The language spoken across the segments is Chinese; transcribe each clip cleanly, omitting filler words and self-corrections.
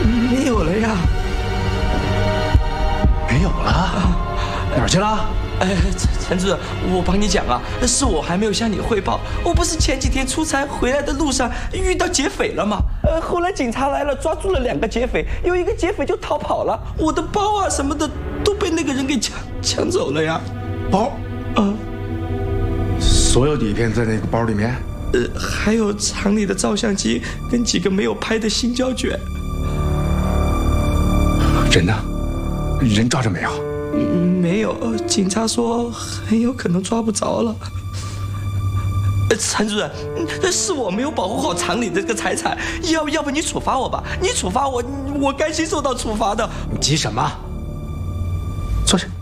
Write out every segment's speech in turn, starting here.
没有了呀。 没有了？哪儿去了？ 陈主任，我帮你讲啊，是我还没有向你汇报。我不是前几天出差回来的路上遇到劫匪了吗？后来警察来了，抓住了2个劫匪，有一个劫匪就逃跑了，我的包啊什么的都被那个人给抢走了呀。 包？所有底片在那个包里面？ 还有厂里的照相机跟几个没有拍的新胶卷。 人呢？人抓着没有？ 没有，警察说很有可能抓不着了。陈主任，是我没有保护好厂里的这个财产，要不你处罚我吧？你处罚我，我甘心受到处罚的。 你急什么？坐下。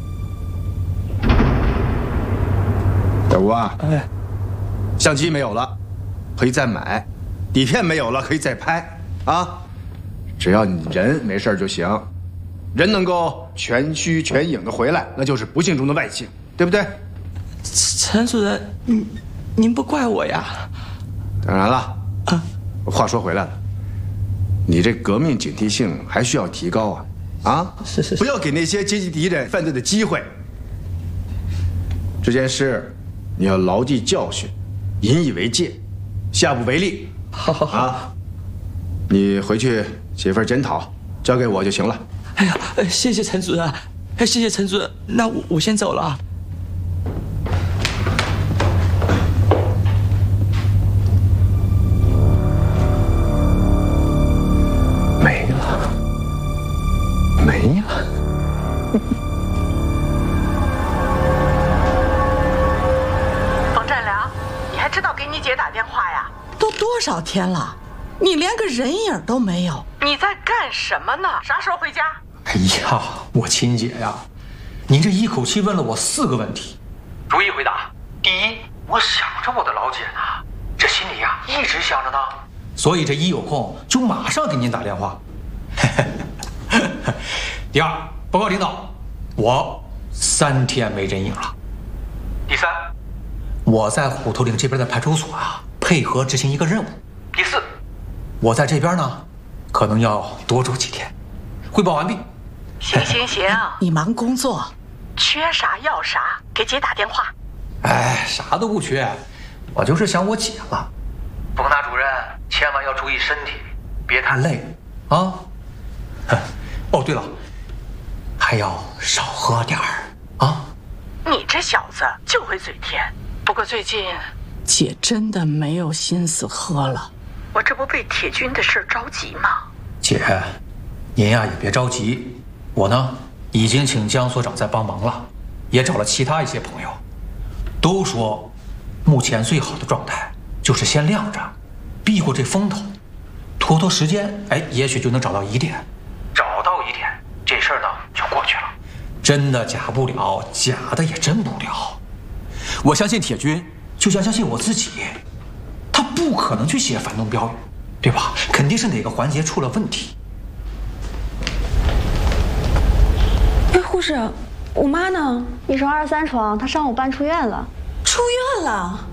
小吴啊，相机没有了，可以再买；底片没有了，可以再拍啊。只要你人没事就行。人能够全虚全影的回来，那就是不幸中的万幸，对不对？ 陈主任，您不怪我呀？ 当然了，话说回来了，你这革命警惕性还需要提高啊！ 是， 不要给那些阶级敌人犯罪的机会。这件事你要牢记教训，引以为戒，下不为例。 好啊！你回去写份检讨，交给我就行了。 哎呀，谢谢陈主任，谢谢陈主任，那我先走了啊。 没了。 冯占良，你还知道给你姐打电话呀？ 都多少天了，你连个人影都没有。 你在干什么呢？啥时候回家？ 哎呀，我亲姐呀，您这一口气问了我4个问题，逐一回答。第一，我想着我的老姐呢，这心里呀一直想着呢，所以这一有空就马上给您打电话。第二，报告领导，我3天没人影了。第三，我在虎头岭这边的派出所啊，配合执行一个任务。第四，我在这边呢，可能要多住几天。汇报完毕。 行， 你忙工作， 缺啥要啥，给姐打电话。 哎，啥都不缺，我就是想我姐了。冯大主任，千万要注意身体，别太累啊。哦，对了，还要少喝点儿啊。 你这小子就会嘴甜，不过最近姐真的没有心思喝了。 我这不为铁军的事着急吗？ 姐，您呀也别着急，我呢已经请江所长在帮忙了，也找了其他一些朋友，都说目前最好的状态就是先晾着，避过这风头，拖时间，哎，也许就能找到疑点，找到疑点，这事儿呢就过去了。真的假不了，假的也真不了。我相信铁军，就像相信我自己，他不可能去写反动标语，对吧？肯定是哪个环节出了问题。 哎，护士，我妈呢？ 1床23床，她上午搬出院了。 出院了？